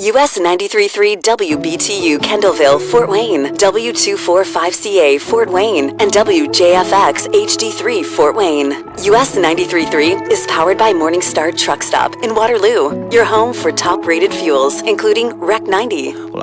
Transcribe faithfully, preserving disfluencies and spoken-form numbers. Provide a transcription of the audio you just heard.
U S ninety-three point three W B T U Kendallville, Fort Wayne, W two forty-five C A Fort Wayne, and W J F X H D three Fort Wayne. U S ninety-three point three is powered by Morningstar Truck Stop in Waterloo, your home for top-rated fuels, including R E C ninety.